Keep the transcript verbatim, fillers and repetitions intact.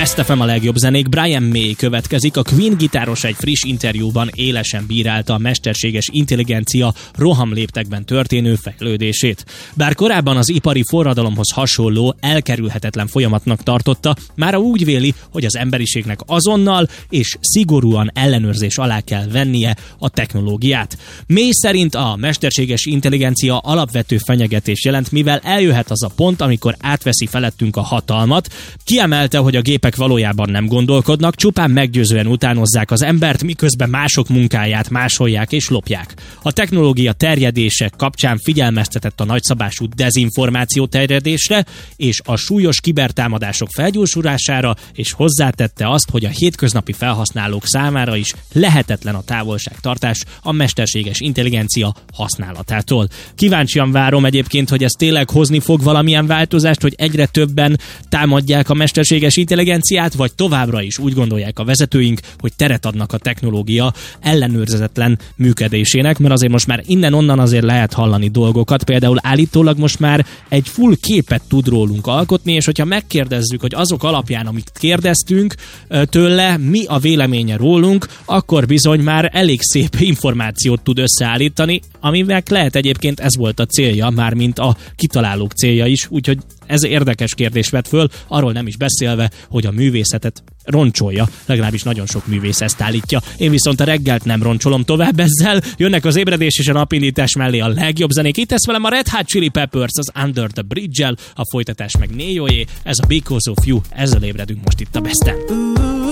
Best ef em a legjobb zenék, Brian May következik. A Queen gitáros egy friss interjúban élesen bírálta a mesterséges intelligencia rohamléptekben történő fejlődését. Bár korábban az ipari forradalomhoz hasonló, elkerülhetetlen folyamatnak tartotta, mára úgy véli, hogy az emberiségnek azonnal és szigorúan ellenőrzés alá kell vennie a technológiát. May szerint a mesterséges intelligencia alapvető fenyegetés jelent, mivel eljöhet az a pont, amikor átveszi felettünk a hatalmat. Kiemelte, hogy a gépek valójában nem gondolkodnak, csupán meggyőzően utánozzák az embert, miközben mások munkáját másolják és lopják. A technológia terjedése kapcsán figyelmeztetett a nagyszabású dezinformáció terjedésre és a súlyos kibertámadások felgyorsulására, és hozzátette azt, hogy a hétköznapi felhasználók számára is lehetetlen a távolságtartás a mesterséges intelligencia használatától. Kíváncsian várom egyébként, hogy ez tényleg hozni fog valamilyen változást, hogy egyre többen támadják a mesterséges intelligenciát, vagy továbbra is úgy gondolják a vezetőink, hogy teret adnak a technológia ellenőrzetlen működésének, mert azért most már innen-onnan azért lehet hallani dolgokat, például állítólag most már egy full képet tud rólunk alkotni, és hogyha megkérdezzük, hogy azok alapján, amit kérdeztünk tőle, mi a véleménye rólunk, akkor bizony már elég szép információt tud összeállítani, amivel lehet egyébként ez volt a célja, mármint a kitalálók célja is, úgyhogy ez érdekes kérdés vett föl, arról nem is beszélve, hogy a művészetet roncsolja, legalábbis nagyon sok művész ezt állítja. Én viszont a reggelt nem roncsolom tovább ezzel, jönnek az ébredés és a napindítás mellé a legjobb zenék. Itt tesz velem a Red Hot Chili Peppers, az Under the Bridge-el, a folytatás meg Néjóé, ez a Because of You, ezzel ébredünk most itt a Besten.